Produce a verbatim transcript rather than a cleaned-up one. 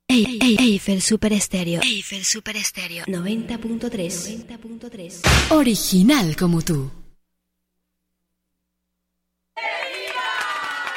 Ey, ey, Eiffel Super Estéreo. Eiffel Super Estéreo. noventa punto tres. Original como tú.